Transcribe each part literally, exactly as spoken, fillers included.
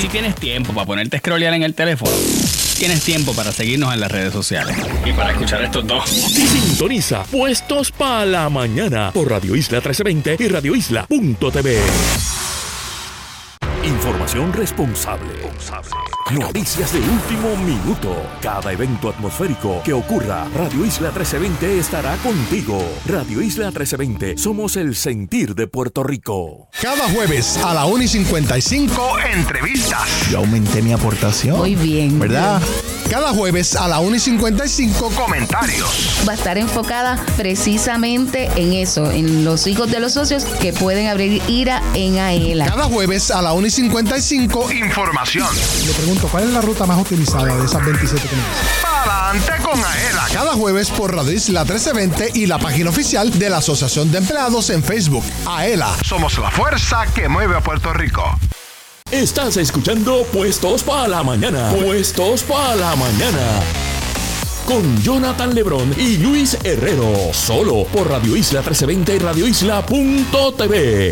Si tienes tiempo para ponerte a scrollear en el teléfono, tienes tiempo para seguirnos en las redes sociales y para escuchar estos dos. Sintoniza Puestos para la Mañana por Radio Isla trece veinte y radio isla punto t v. Información responsable. Noticias de último minuto. Cada evento atmosférico que ocurra, Radio Isla trece veinte estará contigo. Radio Isla trece veinte, somos el sentir de Puerto Rico. Cada jueves a la una y cincuenta y cinco, entrevistas. Yo aumenté mi aportación. Muy bien. ¿Verdad? Cada jueves a la una y cincuenta y cinco, comentarios. Va a estar enfocada precisamente en eso, en los hijos de los socios que pueden abrir ira en AELA. Cada jueves a la una y cincuenta y cinco, información. Le pregunto, ¿cuál es la ruta más utilizada de esas veintisiete que me dicen? Adelante con AELA. Cada jueves por Radio Isla trece veinte y la página oficial de la Asociación de Empleados en Facebook. AELA. Somos la fuerza que mueve a Puerto Rico. Estás escuchando Puestos para la Mañana. Puestos para la Mañana. Con Jonathan Lebrón y Luis Herrero. Solo por Radio Isla trece veinte y radio isla punto t v.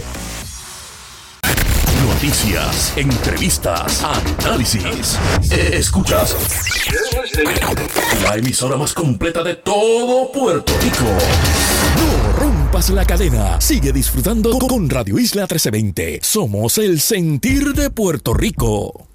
Noticias, entrevistas, análisis. Escuchas la emisora más completa de todo Puerto Rico. No rompas la cadena. Sigue disfrutando con Radio Isla trece veinte. Somos el sentir de Puerto Rico.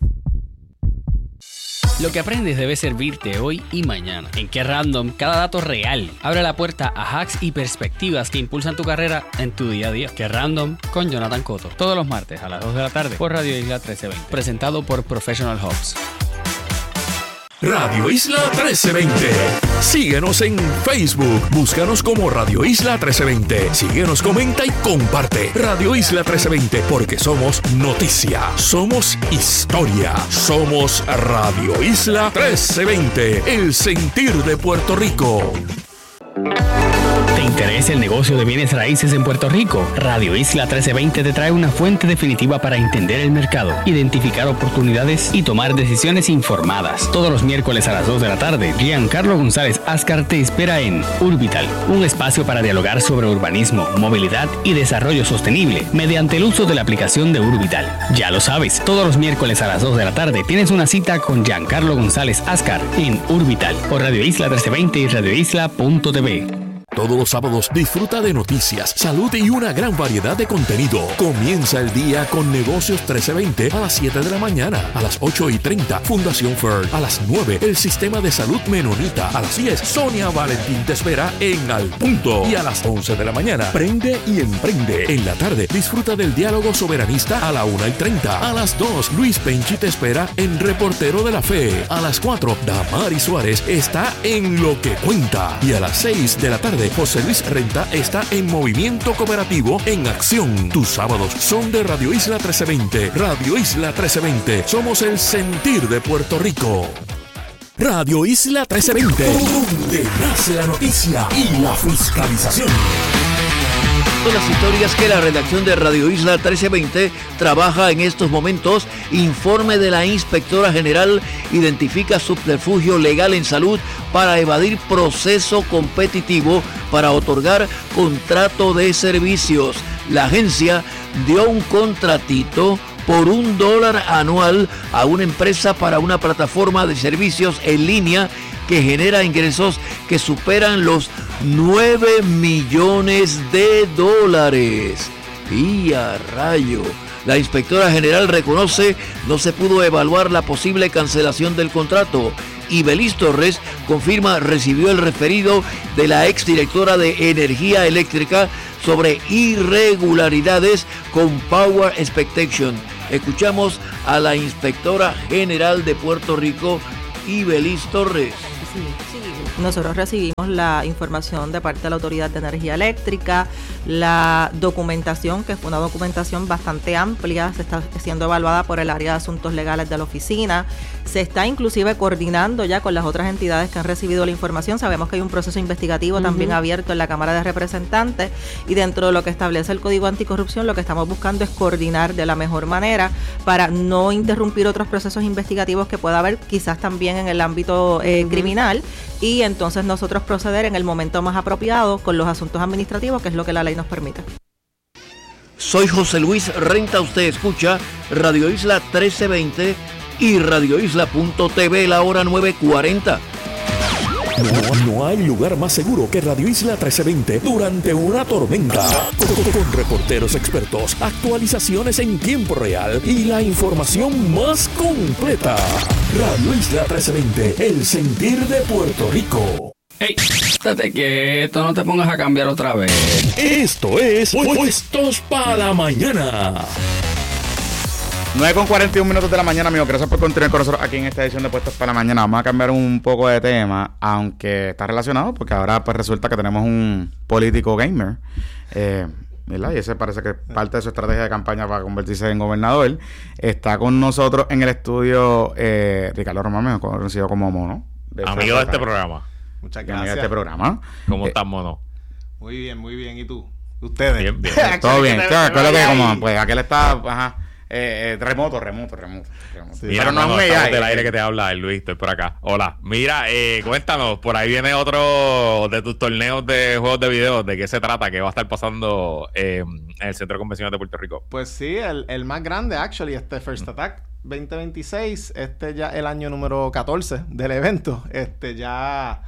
Lo que aprendes debe servirte hoy y mañana. En Qué Random, cada dato real abre la puerta a hacks y perspectivas que impulsan tu carrera en tu día a día. Qué Random con Jonathan Cotto. Todos los martes a las dos de la tarde por Radio Isla trece veinte. Presentado por Professional Hubs. Radio Isla trece veinte. Síguenos en Facebook. Búscanos como Radio Isla trece veinte. Síguenos, comenta y comparte. Radio Isla trece veinte, porque somos noticia, somos historia, somos Radio Isla trece veinte, el sentir de Puerto Rico. ¿Te interesa el negocio de bienes raíces en Puerto Rico? Radio Isla trece veinte te trae una fuente definitiva para entender el mercado, identificar oportunidades y tomar decisiones informadas. Todos los miércoles a las dos de la tarde, Giancarlo González Ascar te espera en Urbital, un espacio para dialogar sobre urbanismo, movilidad y desarrollo sostenible mediante el uso de la aplicación de Urbital. Ya lo sabes, todos los miércoles a las dos de la tarde tienes una cita con Giancarlo González Ascar en Urbital por Radio Isla trece veinte y radio isla punto t v. Todos los sábados disfruta de noticias, salud y una gran variedad de contenido. Comienza el día con Negocios trece veinte a las siete de la mañana. A las ocho y treinta, Fundación F E R. A las nueve, el Sistema de Salud Menonita. A las diez, Sonia Valentín te espera en Al Punto. Y a las once de la mañana, Prende y Emprende. En la tarde, disfruta del diálogo soberanista a la una y treinta. A las dos, Luis Penchi te espera en Reportero de la Fe. A las cuatro, Damari Suárez está en Lo que Cuenta. Y a las seis de la tarde, José Luis Renta está en Movimiento Cooperativo en Acción. Tus sábados son de Radio Isla trece veinte. Radio Isla trece veinte. Somos el sentir de Puerto Rico. Radio Isla trece veinte. Donde nace la noticia y la fiscalización. Las historias que la redacción de Radio Isla trece veinte trabaja en estos momentos. Informe de la inspectora general identifica subterfugio legal en salud para evadir proceso competitivo para otorgar contrato de servicios. La agencia dio un contratito por un dólar anual a una empresa para una plataforma de servicios en línea que genera ingresos que superan los nueve millones de dólares. ¡Y a rayo! La inspectora general reconoce no se pudo evaluar la posible cancelación del contrato. Y Belis Torres confirma recibió el referido de la exdirectora de Energía Eléctrica sobre irregularidades con Power Expectation. Escuchamos a la inspectora general de Puerto Rico, Belis Torres. Sí, sí. Nosotros recibimos la información de parte de la Autoridad de Energía Eléctrica, la documentación, que fue una documentación bastante amplia, se está siendo evaluada por el área de asuntos legales de la oficina, se está inclusive coordinando ya con las otras entidades que han recibido la información. Sabemos que hay un proceso investigativo uh-huh. también abierto en la Cámara de Representantes, y dentro de lo que establece el Código Anticorrupción, lo que estamos buscando es coordinar de la mejor manera para no interrumpir otros procesos investigativos que pueda haber quizás también en el ámbito eh, uh-huh. criminal, y entonces nosotros proceder en el momento más apropiado con los asuntos administrativos, que es lo que la ley nos permite. Soy José Luis Renta. Usted escucha Radio Isla trece veinte y radio isla punto t v, la hora nueve cuarenta. No, no hay lugar más seguro que Radio Isla trece veinte durante una tormenta. Con, con reporteros expertos, actualizaciones en tiempo real y la información más completa. Radio Isla trece veinte, el sentir de Puerto Rico. ¡Ey! Estate quieto, no te pongas a cambiar otra vez. Esto es Puestos para la Mañana. nueve con cuarenta y un minutos de la mañana, amigos. Gracias por continuar con nosotros aquí en esta edición de Puestos para la Mañana. Vamos a cambiar un poco de tema, aunque está relacionado, porque ahora pues resulta que tenemos un político gamer, eh, ¿verdad? Y ese parece que parte de su estrategia de campaña para convertirse en gobernador. Está con nosotros en el estudio eh, Ricardo Román, mejor conocido como Mono. De amigo de este programa. Muchas gracias. Amigo de este programa. ¿Cómo eh, estás, Mono? Muy bien, muy bien. ¿Y tú? ¿Ustedes? Bien, bien. Todo bien. Claro, claro que como, pues aquel está, ajá. Eh, eh, remoto, remoto, remoto. remoto. Sí, pero no, no es un A I. Del aire que te habla, Luis, estoy por acá. Hola. Mira, eh, cuéntanos, por ahí viene otro de tus torneos de juegos de video. ¿De qué se trata? ¿Qué va a estar pasando eh, en el Centro de Convenciones de Puerto Rico? Pues sí, el, el más grande, actually, este First Attack veinte veintiséis, este ya el año número catorce del evento. Este ya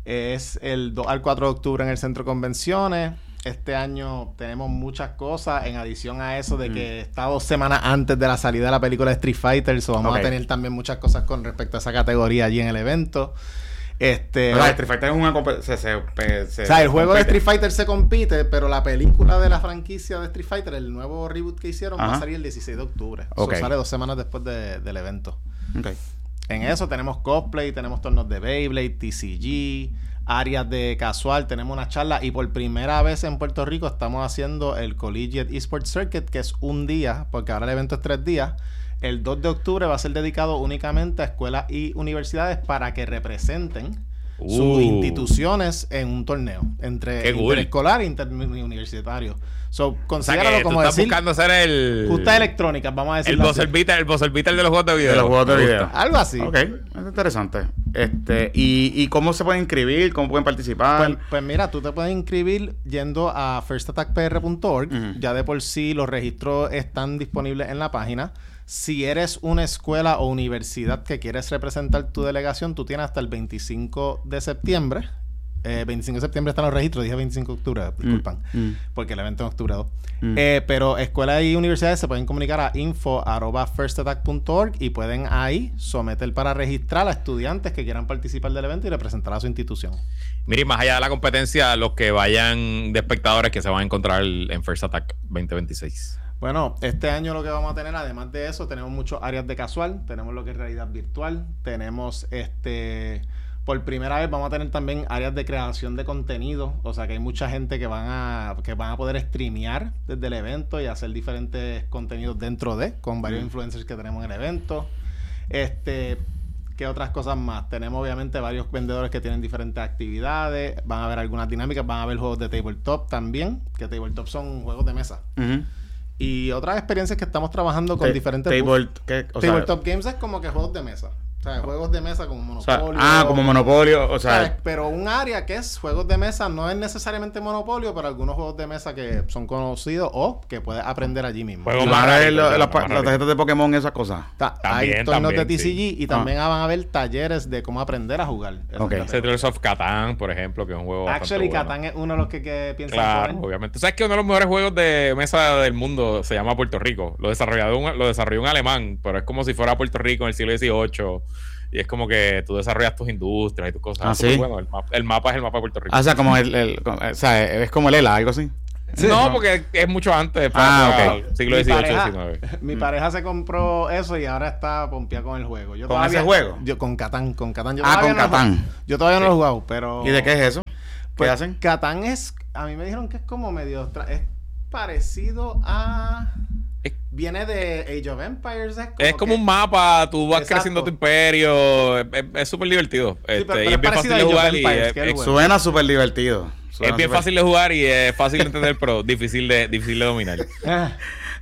es el dos al cuatro de octubre en el Centro de Convenciones. Este año tenemos muchas cosas, en adición a eso de que está dos semanas antes de la salida de la película de Street Fighter, so vamos okay. a tener también muchas cosas con respecto a esa categoría allí en el evento. Este, pero Street Fighter es una comp- se, se, se, o sea, el juego compite. de Street Fighter se compite, pero la película de la franquicia de Street Fighter, el nuevo reboot que hicieron, Ajá. va a salir el dieciséis de octubre. Okay. So, sale dos semanas después de, del evento. Okay. En eso tenemos cosplay, tenemos torneos de Beyblade, T C G, áreas de casual, tenemos una charla y por primera vez en Puerto Rico estamos haciendo el Collegiate Esports Circuit, que es un día, porque ahora el evento es tres días. El dos de octubre va a ser dedicado únicamente a escuelas y universidades para que representen uh. sus instituciones en un torneo entre interescolar e interuniversitario. So, considéralo, o sea, como tú estás decir, buscando hacer el justas electrónicas, vamos a decir. El buzzer beater, el buzzer beater de los juegos de video. De los juegos de video. Algo así. Ok, es interesante. Este, y, y cómo se pueden inscribir, cómo pueden participar. Pues, pues mira, tú te puedes inscribir yendo a first attack p r punto org. Uh-huh. Ya de por sí los registros están disponibles en la página. Si eres una escuela o universidad que quieres representar tu delegación, tú tienes hasta el veinticinco de septiembre. Eh, veinticinco de septiembre están los registros, dije veinticinco de octubre, disculpan, mm, mm. porque el evento es en octubre dos. Mm. Eh, pero escuelas y universidades se pueden comunicar a info arroba first attack punto org y pueden ahí someter para registrar a estudiantes que quieran participar del evento y representar a su institución. Mire, más allá de la competencia, los que vayan de espectadores que se van a encontrar en First Attack veinte veintiséis. Bueno, este año lo que vamos a tener, además de eso, tenemos muchas áreas de casual, tenemos lo que es realidad virtual, tenemos este... Por primera vez vamos a tener también áreas de creación de contenido, o sea que hay mucha gente que van a que van a poder streamear desde el evento y hacer diferentes contenidos dentro de, con varios mm. influencers que tenemos en el evento. Este, ¿qué otras cosas más? Tenemos obviamente varios vendedores que tienen diferentes actividades, van a haber algunas dinámicas, van a haber juegos de tabletop también, que tabletop son juegos de mesa. Uh-huh. Y otras experiencias que estamos trabajando con Ta- diferentes... Table, ¿qué? O tabletop sea, games es como que juegos de mesa. O sea, juegos de mesa como Monopolio. O sea, ah, como Monopolio, o sea... Pero un área que es juegos de mesa no es necesariamente Monopolio, pero algunos juegos de mesa que son conocidos o que puedes aprender allí mismo. Juegos más van a ver las la, tarjetas de Pokémon y esas cosas. Ta- también, hay torneos de T C G sí. y también ah. van a haber talleres de cómo aprender a jugar. Okay. Settlers of Catan, por ejemplo, que es un juego Actually, Catan bueno. es uno de los que, que piensan Claro, poner. Obviamente. ¿Sabes que uno de los mejores juegos de mesa del mundo se llama Puerto Rico? Lo desarrolló un, lo desarrolló un alemán, pero es como si fuera Puerto Rico en el siglo dieciocho. Y es como que tú desarrollas tus industrias y tus cosas. ¿Ah, sí? Bueno, el, mapa, el mapa es el mapa de Puerto Rico. Ah, o sea, como el, el, o sea, es como el E L A, algo así. Sí, no, no, porque es mucho antes. Ah, okay. Siglo dieciocho, diecinueve. Mi mm. pareja se compró eso y ahora está pompeada con el juego. Yo ¿Con todavía, ese juego? Yo con Catán, con Catán. Yo ah, con Catán. No, yo todavía sí. no lo he jugado, pero... ¿Y de qué es eso? ¿Qué pues, hacen? Catán es... A mí me dijeron que es como medio... Tra- es parecido a... Viene de Age of Empires. Es como, es como que... un mapa, tú vas Exacto. creciendo tu imperio. Es súper divertido. Sí, este, pero, y pero es bien fácil de jugar. Empires, y es, es, suena súper divertido. Suena es bien super... fácil de jugar y es fácil de entender, pero difícil de, difícil de dominar.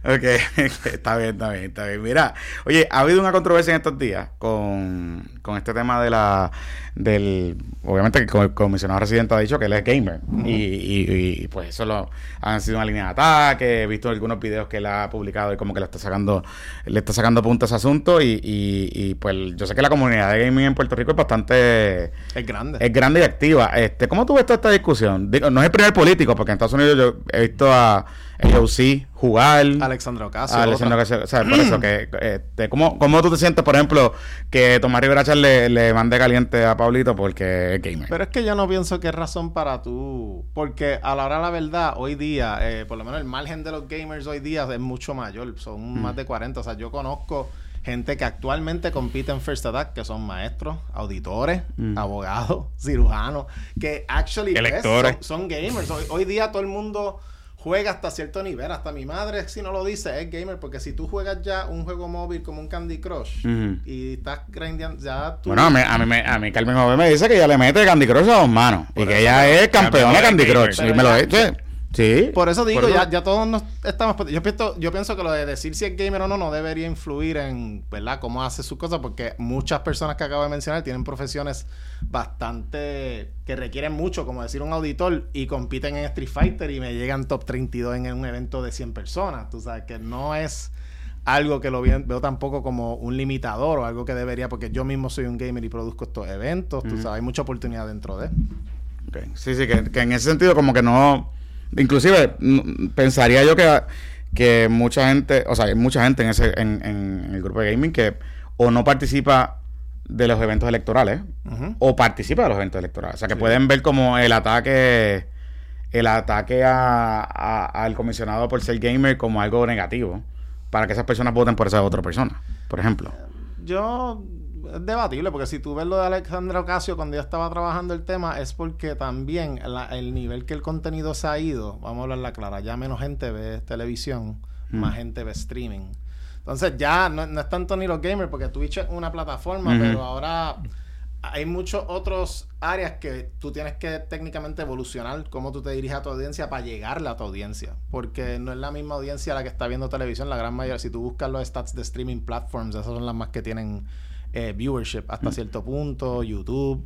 Ok, está bien, está bien, está bien. Mira, oye, ha habido una controversia en estos días con, con este tema de la del, obviamente que el comisionado residente ha dicho que él es gamer. Uh-huh. y, y, y pues eso lo, han sido una línea de ataque. He visto algunos videos que él ha publicado y como que le está sacando, le está sacando punto a ese asunto. Y, y, y pues yo sé que la comunidad de gaming en Puerto Rico es bastante, es grande. Es grande y activa. Este, ¿cómo tú ves toda esta discusión? Digo, no es el primer político, porque en Estados Unidos yo he visto a A O C jugar. Alexandra Ocasio. Alexandra Ocasio. O sea, por eso que, este, ¿cómo, ¿cómo tú te sientes, por ejemplo, que Tomás Rivera Chats le, le mande caliente a Pablito porque es gamer? Pero es que yo no pienso que es razón para tú, porque a la hora de la verdad, hoy día, eh, por lo menos el margen de los gamers hoy día es mucho mayor, son mm. más de cuarenta. O sea, yo conozco gente que actualmente compite en First Attack, que son maestros, auditores, mm. abogados, cirujanos, que actually pues, son, son gamers. Hoy, hoy día todo el mundo juega hasta cierto nivel. Hasta mi madre, si no lo dice, es gamer. Porque si tú juegas ya un juego móvil como un Candy Crush uh-huh. y estás grindeando, ya tú... Bueno, a mí, a mí, a mí Carmen Joven me dice que ella le mete Candy Crush a dos manos. Por y que ella es campeona de Candy Crush. Y me lo dice. Sí. Por eso digo, por eso... Ya, ya todos nos estamos... Yo pienso, yo pienso que lo de decir si es gamer o no, no debería influir en, ¿verdad?, cómo hace sus cosas, porque muchas personas que acabo de mencionar tienen profesiones bastante... que requieren mucho, como decir un auditor, y compiten en Street Fighter y me llegan top treinta y dos en un evento de cien personas. Tú sabes que no es algo que lo veo, veo tampoco como un limitador o algo que debería, porque yo mismo soy un gamer y produzco estos eventos. Mm. Tú sabes, hay mucha oportunidad dentro de... Okay. Sí, sí, que, que en ese sentido como que no... Inclusive, pensaría yo que, que mucha gente, o sea, hay mucha gente en ese en, en el grupo de gaming que o no participa de los eventos electorales uh-huh. o participa de los eventos electorales. O sea, que sí. pueden ver como el ataque el ataque a, a, al comisionado por ser gamer como algo negativo para que esas personas voten por esa otra persona, por ejemplo. Yo... Es debatible, porque si tú ves lo de Alexandra Ocasio cuando ella estaba trabajando el tema, es porque también la, el nivel que el contenido se ha ido, vamos a hablarla clara, ya menos gente ve televisión, mm. más gente ve streaming. Entonces ya no, no es tanto ni los gamers, porque Twitch es una plataforma, mm-hmm. pero ahora hay muchos otros áreas que tú tienes que técnicamente evolucionar cómo tú te diriges a tu audiencia para llegarle a tu audiencia, porque no es la misma audiencia la que está viendo televisión. La gran mayoría, si tú buscas los stats de streaming platforms, esas son las más que tienen Eh, viewership hasta cierto punto, YouTube.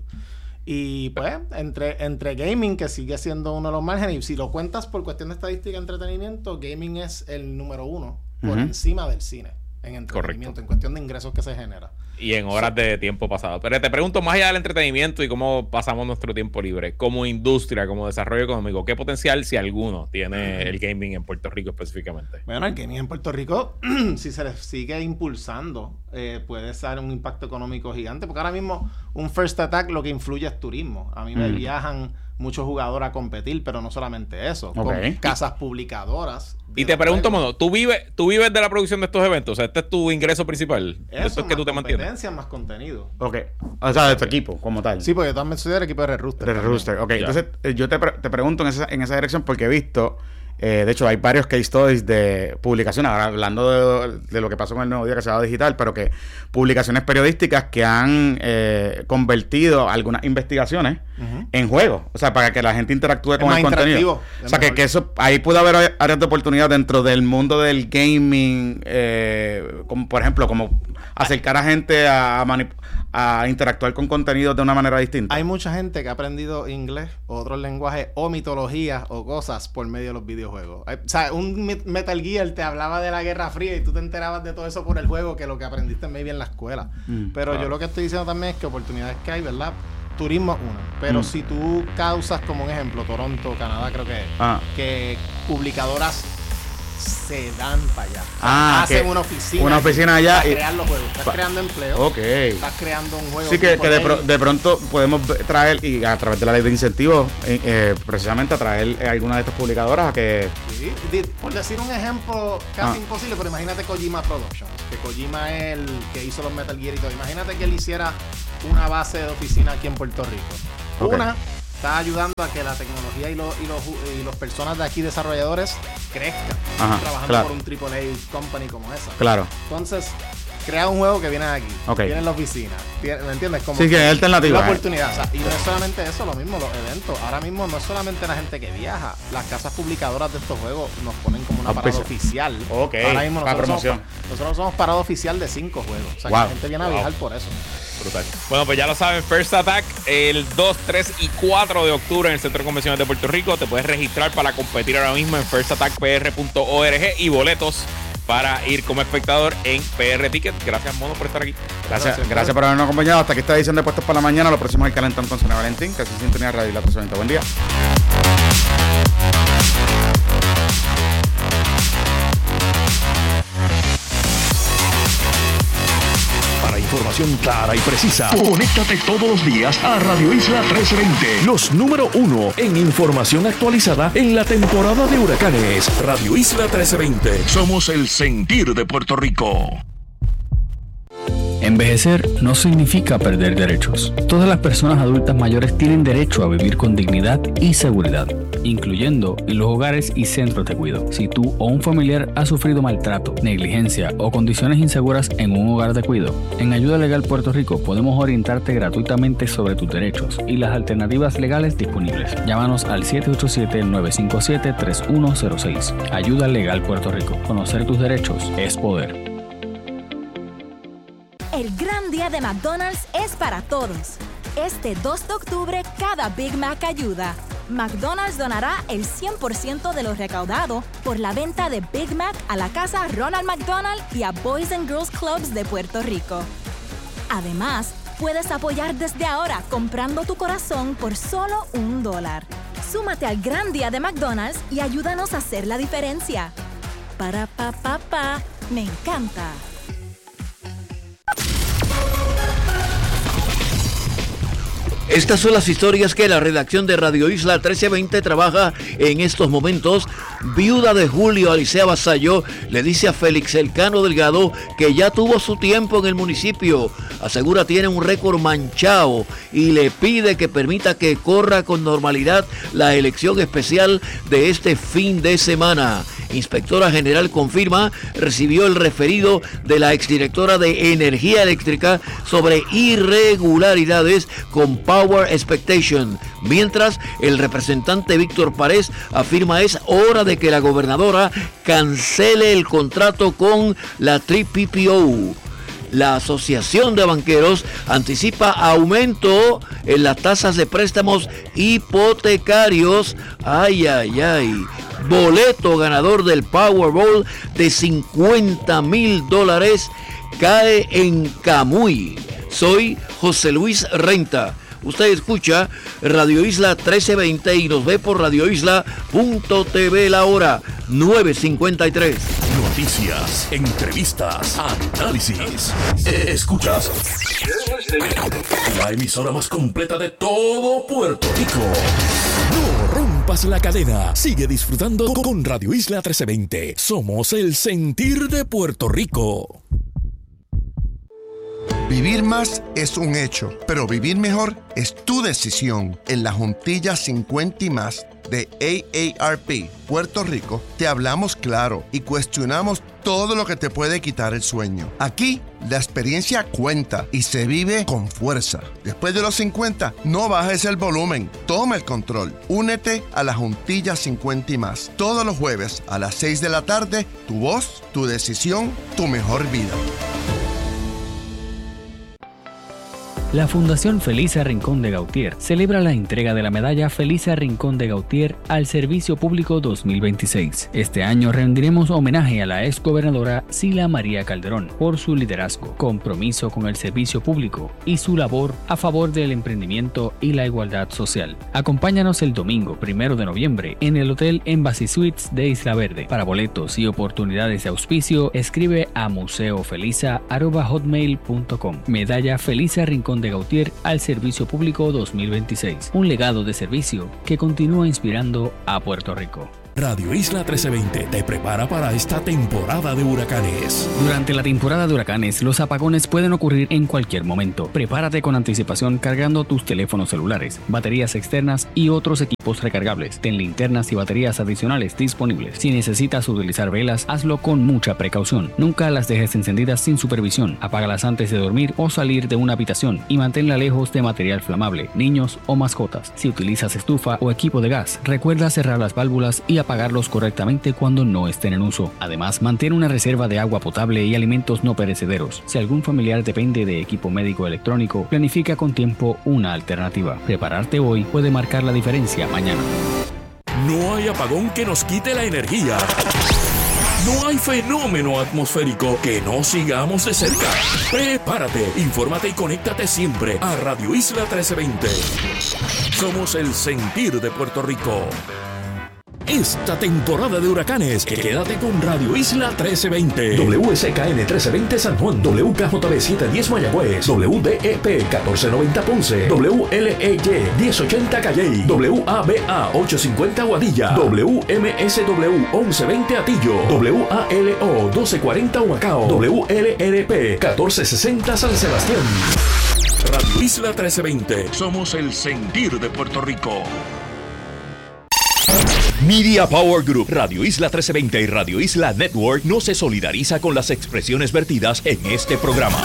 Y pues, entre, entre gaming, que sigue siendo uno de los márgenes, y si lo cuentas por cuestión de estadística y entretenimiento, gaming es el número uno por uh-huh. encima del cine en entretenimiento. Correcto. En cuestión de ingresos que se genera. Y en horas sí. de tiempo pasado. Pero te pregunto, más allá del entretenimiento y cómo pasamos nuestro tiempo libre, como industria, como desarrollo económico, ¿qué potencial, si alguno, tiene el gaming en Puerto Rico específicamente? Bueno, el gaming en Puerto Rico, si se le sigue impulsando, eh, puede ser un impacto económico gigante, porque ahora mismo un First Attack lo que influye es turismo. A mí me mm. viajan muchos jugadores a competir, pero no solamente eso, okay. con casas publicadoras. Y te pregunto, Mono, ¿tú vives, ¿tú vives de la producción de estos eventos? O sea, ¿este es tu ingreso principal? Eso, ¿Esto es que tú te mantienes? Competencia más contenido. Ok. O sea, de tu equipo, como tal. Sí, porque yo también soy del equipo de Red Rooster. De Red Rooster, ok. Ya. Entonces, eh, yo te, pre- te pregunto en esa, en esa dirección porque he visto... Eh, de hecho, hay varios case studies de publicaciones, ahora hablando de, de lo que pasó con el Nuevo Día que se va a digital, pero que publicaciones periodísticas que han eh, convertido algunas investigaciones uh-huh. en juegos, o sea, para que la gente interactúe con el contenido. O sea, que, que eso, ahí puede haber áreas de oportunidad dentro del mundo del gaming, eh, como por ejemplo, como acercar a gente a, manip- a interactuar con contenidos de una manera distinta. Hay mucha gente que ha aprendido inglés o otros lenguajes o mitologías o cosas por medio de los videojuegos. O sea, un Metal Gear te hablaba de la Guerra Fría y tú te enterabas de todo eso por el juego, que lo que aprendiste maybe en la escuela. Mm, pero claro. yo lo que estoy diciendo también es que oportunidades que hay, ¿verdad? Turismo es una. Pero mm. si tú causas, como un ejemplo, Toronto, Canadá creo que es, ah. que publicadoras se dan para allá. Ah, hacen una oficina. Una oficina allá. Para y... crear los juegos. Estás pa... creando empleo. Ok. Estás creando un juego. Sí, que, que de, pro, de pronto podemos traer, y a través de la ley de incentivos, eh, eh, precisamente atraer eh, alguna de estas publicadoras a que... Sí, de, por decir un ejemplo casi ah. imposible, pero imagínate Kojima Productions, que Kojima es el que hizo los Metal Gear y todo. Imagínate que él hiciera una base de oficina aquí en Puerto Rico. Okay. Una... está ayudando a que la tecnología y los y los y los personas de aquí desarrolladores crezcan. Ajá, trabajando claro. por un triple A company como esa. Claro. Entonces, crea un juego que viene aquí, okay. viene en la oficina, tiene, ¿me entiendes? Como sí, que es alternativa. La oportunidad, o sea, y no es solamente eso, lo mismo, los eventos. Ahora mismo no es solamente la gente que viaja, las casas publicadoras de estos juegos nos ponen como una parada oficial. Ok, ahora mismo para nosotros promoción. Somos, nosotros somos parada oficial de cinco juegos. O sea, wow. que la gente viene a viajar wow. por eso. Brutal. Bueno, pues ya lo saben, First Attack el dos, tres y cuatro de octubre en el Centro de Convenciones de Puerto Rico. Te puedes registrar para competir ahora mismo en first attack p r punto org y boletos para ir como espectador en P R Ticket. Gracias, Mono, por estar aquí. Gracias, gracias, gracias por habernos acompañado. Hasta aquí esta edición de Puestos para la Mañana. Lo próximo es el Calentón con Sonia Valentín, que es Sintonía Radio y la Presenta. Buen día. Información clara y precisa. Conéctate todos los días a Radio Isla trece veinte. Los número uno en información actualizada en la temporada de huracanes. Radio Isla trece veinte. Somos el sentir de Puerto Rico. Envejecer no significa perder derechos. Todas las personas adultas mayores tienen derecho a vivir con dignidad y seguridad, incluyendo en los hogares y centros de cuidado. Si tú o un familiar ha sufrido maltrato, negligencia o condiciones inseguras en un hogar de cuidado, en Ayuda Legal Puerto Rico podemos orientarte gratuitamente sobre tus derechos y las alternativas legales disponibles. Llámanos al siete ocho siete, nueve cinco siete, tres uno cero seis. Ayuda Legal Puerto Rico. Conocer tus derechos es poder. El gran día de McDonald's es para todos. Este dos de octubre, cada Big Mac ayuda. McDonald's donará el cien por ciento de lo recaudado por la venta de Big Mac a la Casa Ronald McDonald y a Boys and Girls Clubs de Puerto Rico. Además, puedes apoyar desde ahora comprando tu corazón por solo un dólar. Súmate al gran día de McDonald's y ayúdanos a hacer la diferencia. Para pa pa pa, me encanta. Estas son las historias que la redacción de Radio Isla trece veinte trabaja en estos momentos. Viuda de Julio Alicea Vasallo le dice a Félix Elcano Delgado que ya tuvo su tiempo en el municipio. Asegura tiene un récord manchado y le pide que permita que corra con normalidad la elección especial de este fin de semana. Inspectora General confirma recibió el referido de la exdirectora de Energía Eléctrica sobre irregularidades con Power Expectation, mientras el representante Víctor Párez afirma es hora de que la gobernadora cancele el contrato con la tres P P O. La Asociación de Banqueros anticipa aumento en las tasas de préstamos hipotecarios. Ay, ay, ay. Boleto ganador del Powerball de cincuenta mil dólares cae en Camuy. Soy José Luis Renta. Usted escucha Radio Isla trece veinte y nos ve por radioisla punto t v la hora nueve cincuenta y tres. Noticias, entrevistas, análisis. Escuchas la emisora más completa de todo Puerto Rico. No rompas la cadena. Sigue disfrutando con Radio Isla trece veinte. Somos el sentir de Puerto Rico. Vivir más es un hecho, pero vivir mejor es tu decisión. En la Juntilla cincuenta y más de A A R P Puerto Rico, te hablamos claro y cuestionamos todo lo que te puede quitar el sueño. Aquí, la experiencia cuenta y se vive con fuerza. Después de los cincuenta, no bajes el volumen, toma el control. Únete a la Juntilla cincuenta y más. Todos los jueves a las seis de la tarde, tu voz, tu decisión, tu mejor vida. La Fundación Felisa Rincón de Gautier celebra la entrega de la medalla Felisa Rincón de Gautier al Servicio Público dos mil veintiséis. Este año rendiremos homenaje a la exgobernadora Sila María Calderón por su liderazgo, compromiso con el servicio público y su labor a favor del emprendimiento y la igualdad social. Acompáñanos el domingo primero de noviembre en el Hotel Embassy Suites de Isla Verde. Para boletos y oportunidades de auspicio, escribe a museofelisa arroba hotmail punto com. Medalla Felisa Rincón de Gautier al Servicio Público dos mil veintiséis. Un legado de servicio que continúa inspirando a Puerto Rico. Radio Isla trece veinte te prepara para esta temporada de huracanes. Durante la temporada de huracanes, los apagones pueden ocurrir en cualquier momento. Prepárate con anticipación cargando tus teléfonos celulares, baterías externas y otros equipos recargables. Ten linternas y baterías adicionales disponibles. Si necesitas utilizar velas, hazlo con mucha precaución. Nunca las dejes encendidas sin supervisión. Apágalas antes de dormir o salir de una habitación y manténla lejos de material flamable, niños o mascotas. Si utilizas estufa o equipo de gas, recuerda cerrar las válvulas y apagarlos correctamente cuando no estén en uso. Además, mantén una reserva de agua potable y alimentos no perecederos. Si algún familiar depende de equipo médico electrónico, planifica con tiempo una alternativa. Prepararte hoy puede marcar la diferencia mañana. No hay apagón que nos quite la energía. No hay fenómeno atmosférico que no sigamos de cerca. Prepárate, infórmate y conéctate siempre a Radio Isla trece veinte. Somos el sentir de Puerto Rico. Esta temporada de huracanes, quédate con Radio Isla trece veinte. W S K N trece veinte San Juan, W K J B setecientos diez Mayagüez, W D E P catorce noventa Ponce, W L E Y diez ochenta Calley, W A B A ochocientos cincuenta Guadilla, W M S W once veinte Atillo, W A L O doce cuarenta Humacao, W L R P catorce sesenta San Sebastián. Radio Isla trece veinte. Somos el sentir de Puerto Rico. Media Power Group, Radio Isla trece veinte y Radio Isla Network no se solidariza con las expresiones vertidas en este programa.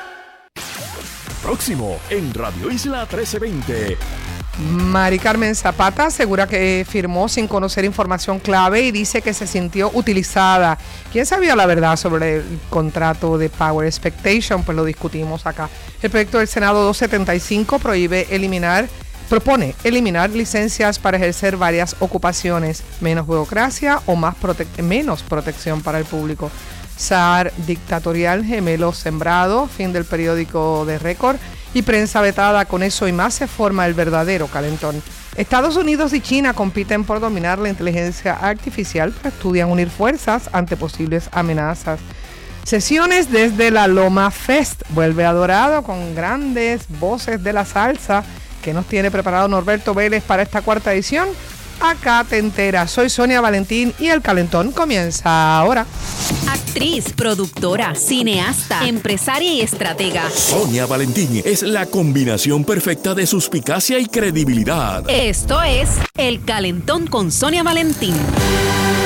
Próximo en Radio Isla trece veinte. Mari Carmen Zapata asegura que firmó sin conocer información clave y dice que se sintió utilizada. ¿Quién sabía la verdad sobre el contrato de Power Expectation? Pues lo discutimos acá. El proyecto del Senado doscientos setenta y cinco prohíbe eliminar Propone eliminar licencias para ejercer varias ocupaciones, menos burocracia o más prote- menos protección para el público. S A R dictatorial, gemelo sembrado, fin del periódico de Récord y prensa vetada. Con eso y más se forma el verdadero calentón. Estados Unidos y China compiten por dominar la inteligencia artificial, pero estudian unir fuerzas ante posibles amenazas. Sesiones desde la Loma Fest. Vuelve a Dorado con grandes voces de la salsa. ¿Qué nos tiene preparado Norberto Vélez para esta cuarta edición? Acá te enteras. Soy Sonia Valentín y el calentón comienza ahora. Actriz, productora, cineasta, empresaria y estratega. Sonia Valentín es la combinación perfecta de suspicacia y credibilidad. Esto es El Calentón con Sonia Valentín.